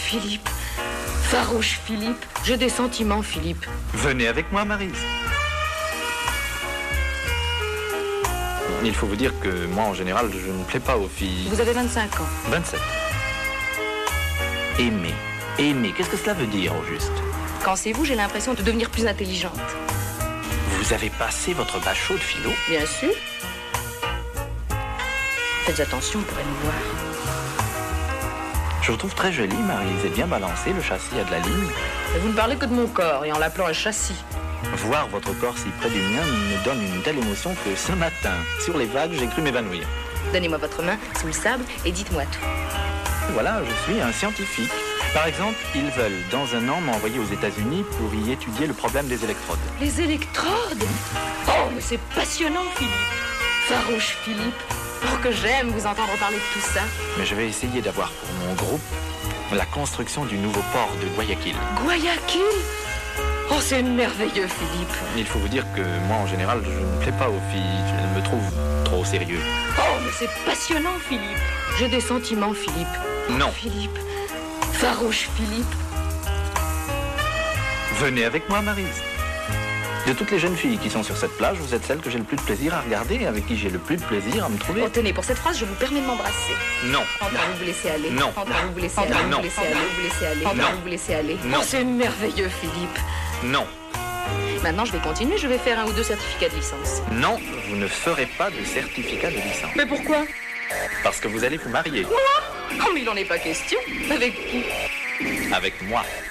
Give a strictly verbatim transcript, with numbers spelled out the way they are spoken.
Philippe. Farouche Philippe. J'ai des sentiments, Philippe. Venez avec moi, Maryse. Il faut vous dire que moi, en général, je ne plais pas aux filles. Vous avez vingt-cinq ans. vingt-sept. Aimer. Aimer, qu'est-ce que cela veut dire, au juste? Quand c'est vous, j'ai l'impression de devenir plus intelligente. Vous avez passé votre bachot de philo? Bien sûr. Faites attention, on pourrait nous voir. Je vous trouve très jolie, Maryse, et bien balancée, le châssis a de la ligne. Mais vous ne parlez que de mon corps, et en l'appelant un châssis. Voir votre corps si près du mien me donne une telle émotion que ce matin, sur les vagues, j'ai cru m'évanouir. Donnez-moi votre main sous le sable et dites-moi tout. Voilà, je suis un scientifique. Par exemple, ils veulent, dans un an, m'envoyer aux États-Unis pour y étudier le problème des électrodes. Les électrodes? Oh, mais c'est passionnant, Philippe. Farouche Philippe. Oh, que j'aime vous entendre parler de tout ça. Mais je vais essayer d'avoir pour mon groupe la construction du nouveau port de Guayaquil. Guayaquil? Oh, c'est merveilleux, Philippe. Il faut vous dire que moi, en général, je ne plais pas aux filles. Je me trouve trop sérieux. Oh, mais c'est passionnant, Philippe. J'ai des sentiments, Philippe. Non. Philippe. Farouche Philippe. Venez avec moi, Maryse. De toutes les jeunes filles qui sont sur cette plage, vous êtes celle que j'ai le plus de plaisir à regarder et avec qui j'ai le plus de plaisir à me trouver. Oh, tenez, pour cette phrase, je vous permets de m'embrasser. Non. Enfin, vous vous laissez aller. Non. Enfin, vous vous laissez aller. Non. Vous laissez aller. Vous laissez aller. Non. Vous vous laissez aller. Non. Oh, c'est merveilleux, Philippe. Non. Maintenant, je vais continuer. Je vais faire un ou deux certificats de licence. Non, vous ne ferez pas de certificat de licence. Mais pourquoi? Parce que vous allez vous marier. Moi? Oh, mais il n'en est pas question. Avec qui? Avec moi.